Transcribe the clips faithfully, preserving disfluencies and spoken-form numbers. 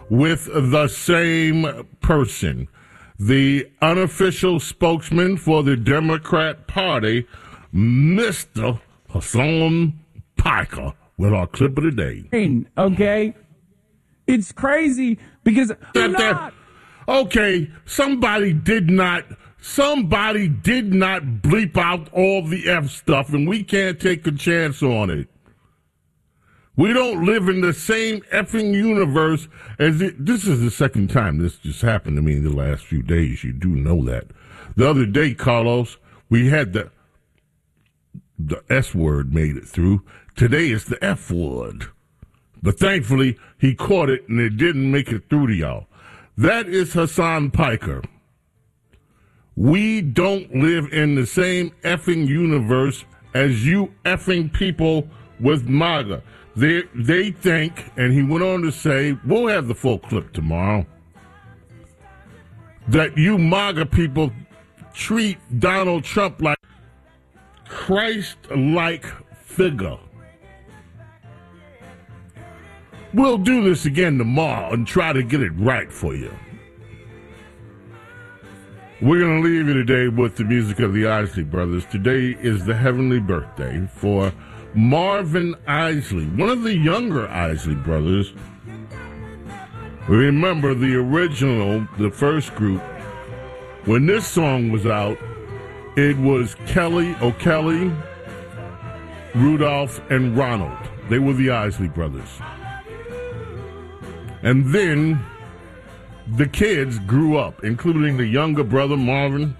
with the same person. The unofficial spokesman for the Democrat Party, Mister Hassan Piker, with our clip of the day. Okay? It's crazy because I'm not. Okay, somebody did not, somebody did not bleep out all the F stuff, and we can't take a chance on it. We don't live in the same effing universe as it. This is the second time this just happened to me in the last few days. You do know that. The other day, Carlos, we had the the S word made it through. Today is the F word. But thankfully, he caught it and it didn't make it through to y'all. That is Hassan Piker. We don't live in the same effing universe as you effing people with MAGA. They they think, and he went on to say, we'll have the full clip tomorrow, that you MAGA people treat Donald Trump like Christ-like figure. We'll do this again tomorrow and try to get it right for you. We're going to leave you today with the music of the Isley Brothers. Today is the heavenly birthday for Marvin Isley, one of the younger Isley brothers. Remember the original, the first group, when this song was out, it was Kelly O'Kelly, Rudolph, and Ronald. They were the Isley brothers. And then the kids grew up, including the younger brother, Marvin,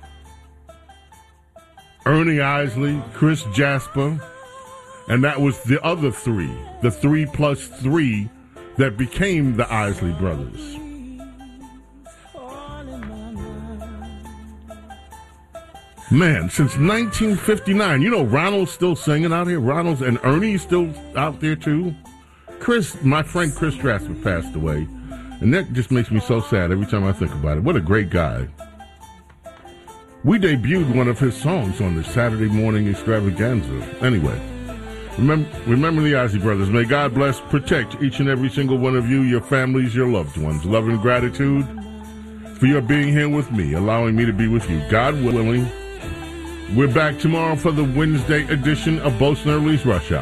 Ernie Isley, Chris Jasper, and that was the other three, the three plus three that became the Isley brothers. Man, since nineteen fifty-nine, you know, Ronald's still singing out here. Ronald's and Ernie's still out there, too. Chris, my friend Chris Jasper passed away, and that just makes me so sad every time I think about it. What a great guy. We debuted one of his songs on the Saturday morning extravaganza. Anyway. Remember, remember the Isley Brothers. May God bless, protect each and every single one of you, your families, your loved ones. Love and gratitude for your being here with me, allowing me to be with you. God willing, we're back tomorrow for the Wednesday edition of Bo Snerdley's Rush Hour.